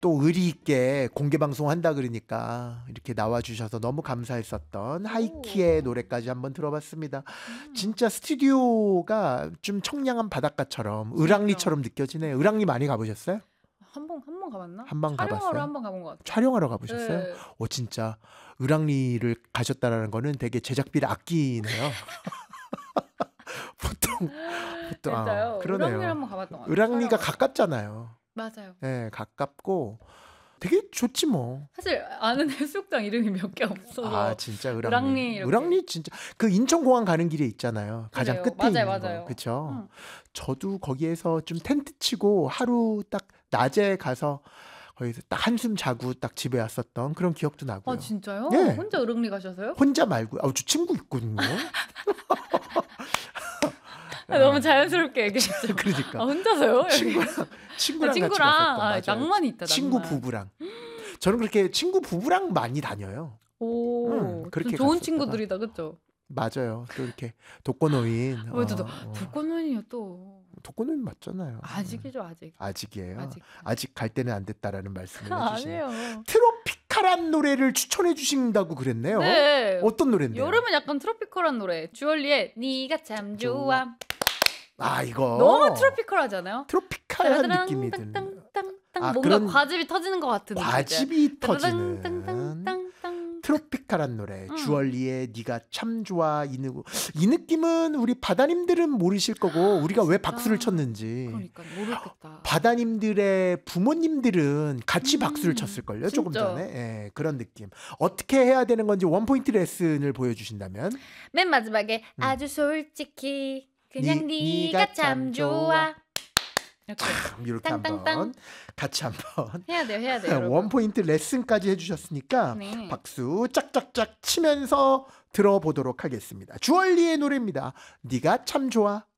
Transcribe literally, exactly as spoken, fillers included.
또 의리 있게 공개 방송한다 그러니까 이렇게 나와주셔서 너무 감사했었던 하이키의 노래까지 한번 들어봤습니다. 음. 진짜 스튜디오가 좀 청량한 바닷가처럼 을왕리처럼 느껴지네요. 을왕리 많이 가보셨어요? 한 번 한 번 가봤나? 한 번 촬영하러 가봤어요? 한 번 가본 것 같아요. 촬영하러 가보셨어요? 네. 오 진짜 을왕리를 가셨다라는 거는 되게 제작비를 아끼네요. 보통 보통 진짜요? 아, 을왕리를 그러네요. 한번 가봤던 것 같아요. 을왕리가 촬영하러. 가깝잖아요. 맞아요. 예, 가깝고 되게 좋지 뭐. 사실 아는 해수욕장 이름이 몇 개 없어서. 아 진짜 을왕리. 을왕리 이렇게. 을왕리 진짜 그 인천공항 가는 길에 있잖아요. 가장 그래요. 끝에 맞아요, 있는 맞아요. 거. 그쵸? 응. 저도 거기에서 좀 텐트 치고 하루 딱 낮에 가서 거기서 딱 한숨 자고 딱 집에 왔었던 그런 기억도 나고요. 아 진짜요? 예. 혼자 을왕리 가셔서요? 혼자 말고 아, 저 친구 있거든요. 아, 너무 자연스럽게 얘기했죠. 그러니까 아, 혼자서요? 친구랑 친구랑, 아, 친구랑 같이 갔었던 아, 맞아요. 낭만이 있다. 친구 낭만. 부부랑 저는 그렇게 친구 부부랑 많이 다녀요. 오, 음, 그렇게 좀 좋은 갔었다가. 친구들이다, 그렇죠? 맞아요. 또 이렇게 독거노인. 왜 또 어, 어. 독거노인이요 또? 독거노인 맞잖아요. 아직이죠, 아직. 아직이에요. 아직. 아직 갈 때는 안 됐다라는 말씀을 해주시네요. 아니에요. 트로피칼한 노래를 추천해 주신다고 그랬네요. 네. 어떤 노래인데요? 여름은 약간 트로피컬한 노래. 주얼리의 네가 참 좋아. 아 이거 너무 트로피컬하잖아요. 트로피칼한 느낌이 드는 땅땅땅땅 아, 뭔가 그런 과즙이 터지는 것 같은 과즙이 터지는 땅땅땅땅땅. 트로피칼한 노래 음. 주얼리의 네가 참 좋아. 이, 느, 이 느낌은 우리 바다님들은 모르실 거고 우리가 왜 박수를 쳤는지 그러니까 모르겠다. 바다님들의 부모님들은 같이 음, 박수를 쳤을걸요. 조금 진짜. 전에 예, 그런 느낌. 어떻게 해야 되는 건지 원포인트 레슨을 보여주신다면 맨 마지막에 음. 아주 솔직히 그냥 니- 네가 네가 참 참 좋아. 이렇게 이렇게 땅땅땅. 한번 같이 한번 해야 돼요, 해야 돼요. 여러분. 원포인트 레슨까지 해주셨으니까 네. 박수 짝짝짝 치면서 들어보도록 하겠습니다. 주얼리의 노래입니다. 네가 참 좋아.